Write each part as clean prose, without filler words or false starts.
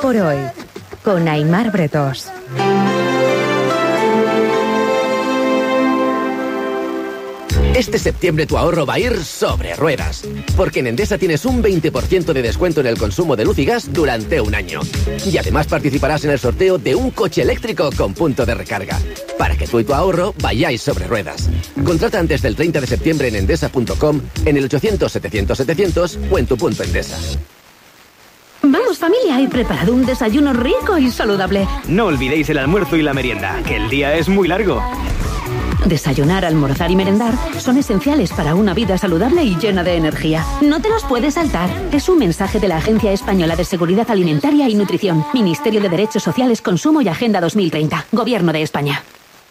por hoy, con Aimar Bretós. Este septiembre tu ahorro va a ir sobre ruedas, porque en Endesa tienes un 20% de descuento en el consumo de luz y gas durante un año. Y además participarás en el sorteo de un coche eléctrico con punto de recarga, para que tú y tu ahorro vayáis sobre ruedas. Contrata antes del 30 de septiembre en endesa.com, en el 800-700-700 o en tu punto Endesa. Vamos, familia, he preparado un desayuno rico y saludable. No olvidéis el almuerzo y la merienda, que el día es muy largo. Desayunar, almorzar y merendar son esenciales para una vida saludable y llena de energía. No te los puedes saltar. Es un mensaje de la Agencia Española de Seguridad Alimentaria y Nutrición, Ministerio de Derechos Sociales, Consumo y Agenda 2030, Gobierno de España.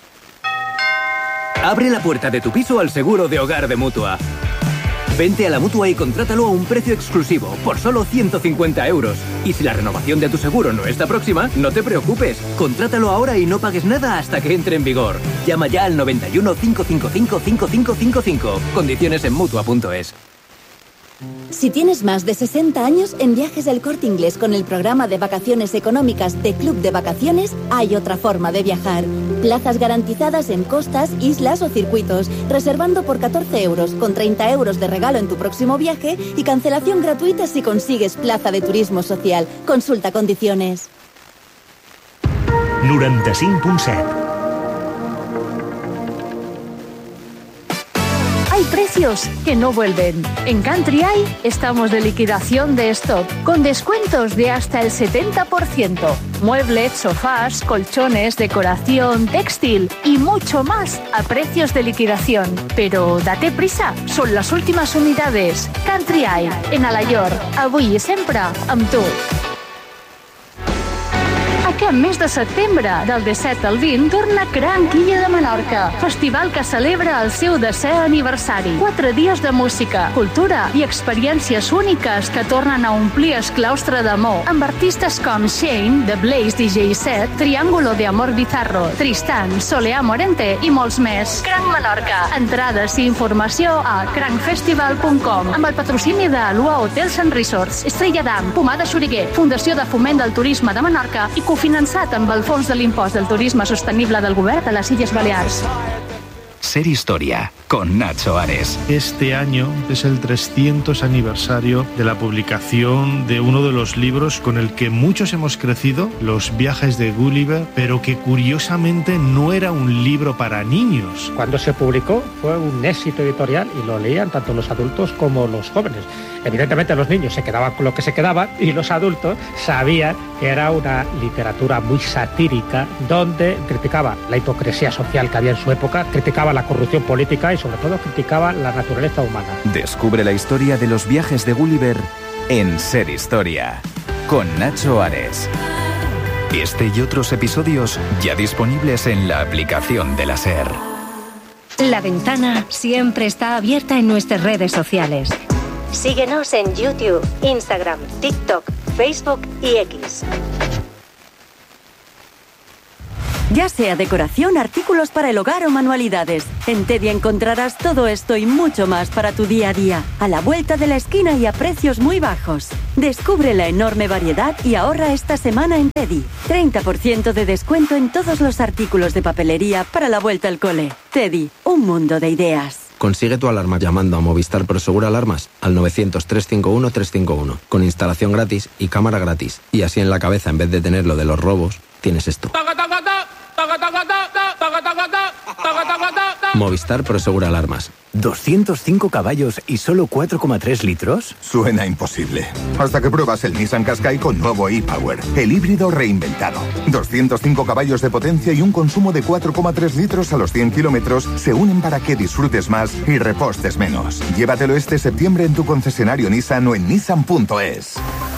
Abre la puerta de tu piso al seguro de hogar de Mutua. Vente a la Mutua y contrátalo a un precio exclusivo, por solo 150 €. Y si la renovación de tu seguro no está próxima, no te preocupes. Contrátalo ahora y no pagues nada hasta que entre en vigor. Llama ya al 91 555 5555. Condiciones en Mutua.es. Si tienes más de 60 años, en Viajes del Corte Inglés con el programa de vacaciones económicas de Club de Vacaciones hay otra forma de viajar. Plazas garantizadas en costas, islas o circuitos, reservando por 14 €, con 30 € de regalo en tu próximo viaje y cancelación gratuita si consigues plaza de turismo social. Consulta condiciones. 95.7. Hay precios que no vuelven. En Country Eye estamos de liquidación de stock, con descuentos de hasta el 70%. Muebles, sofás, colchones, decoración, textil y mucho más a precios de liquidación. Pero date prisa, son las últimas unidades. Country Eye, en Alaior, avui i sempre amb tu. Aquest mes de setembre, del 17 al 20, torna Cranc Illa de Menorca, festival que celebra el seu 10è aniversari. 4 dies de música, cultura i experiències úniques que tornen a omplir el claustre d'Amor, amb artistes com Shane, The Blaze DJ Set, Triángulo de Amor Bizarro, Tristan, Soleá Morente i molts més. Cranc Menorca. Entrades i informació a crancfestival.com, amb el patrocini de Lua Hotels and Resorts, Estrella d'Am, Pomada Xuriguer, Fundació de Foment del Turisme de Menorca i cofinançat amb el Fons de l'Impost del Turisme Sostenible del Govern de les Illes Balears. Ser Historia, con Nacho Ares. Este año es el 300 aniversario de la publicación de uno de los libros con el que muchos hemos crecido, Los viajes de Gulliver, pero que curiosamente no era un libro para niños. Cuando se publicó fue un éxito editorial y lo leían tanto los adultos como los jóvenes. Evidentemente los niños se quedaban con lo que se quedaban y los adultos sabían que era una literatura muy satírica donde criticaba la hipocresía social que había en su época, criticaba la corrupción política y sobre todo criticaba la naturaleza humana. Descubre la historia de los viajes de Gulliver en Ser Historia, con Nacho Ares. Este y otros episodios ya disponibles en la aplicación de la SER. La ventana siempre está abierta en nuestras redes sociales. Síguenos en YouTube, Instagram, TikTok, Facebook y X. Ya sea decoración, artículos para el hogar o manualidades, en Teddy encontrarás todo esto y mucho más para tu día a día, a la vuelta de la esquina y a precios muy bajos. Descubre la enorme variedad y ahorra esta semana en Teddy. 30% de descuento en todos los artículos de papelería para la vuelta al cole. Teddy, un mundo de ideas. Consigue tu alarma llamando a Movistar Prosegur Alarmas al 900-351-351, con instalación gratis y cámara gratis. Y así en la cabeza, en vez de tener lo de los robos, tienes esto. Movistar Prosegur Alarmas. 205 caballos y solo 4,3 litros. Suena imposible. Hasta que pruebas el Nissan Qashqai con nuevo e-Power, el híbrido reinventado. 205 caballos de potencia y un consumo de 4,3 litros a los 100 kilómetros se unen para que disfrutes más y repostes menos. Llévatelo este septiembre en tu concesionario Nissan o en nissan.es.